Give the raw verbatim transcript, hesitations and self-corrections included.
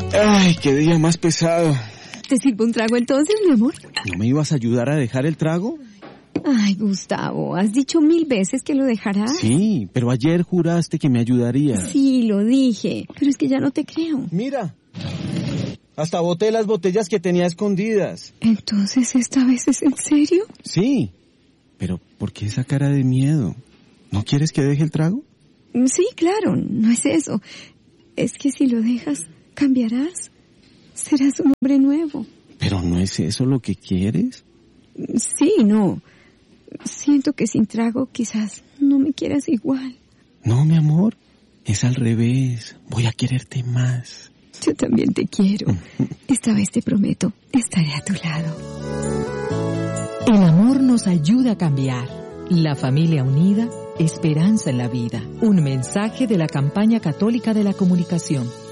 Ay, qué día más pesado. ¿Te sirvo un trago entonces, mi amor? ¿No me ibas a ayudar a dejar el trago? Ay, Gustavo, has dicho mil veces que lo dejarás. Sí, pero ayer juraste que me ayudarías. Sí, lo dije, pero es que ya no te creo. Mira, hasta boté las botellas que tenía escondidas. ¿Entonces esta vez es en serio? Sí, pero ¿por qué esa cara de miedo? ¿No quieres que deje el trago? Sí, claro, no es eso. Es que si lo dejas, cambiarás. Serás un hombre nuevo. ¿Pero no es eso lo que quieres? Sí, no. Siento que sin trago quizás no me quieras igual. No, mi amor, es al revés. Voy a quererte más. Yo también te quiero. Esta vez te prometo, estaré a tu lado. El amor nos ayuda a cambiar. La familia unida, esperanza en la vida. Un mensaje de la Campaña Católica de la Comunicación.